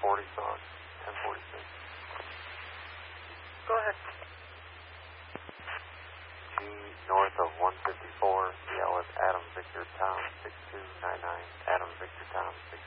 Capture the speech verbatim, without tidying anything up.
forty, so it's ten forty-six. Go ahead. G north of one fifty-four, Cialis, Adam Victor Tom, six two nine nine, Adam Victor Tom, six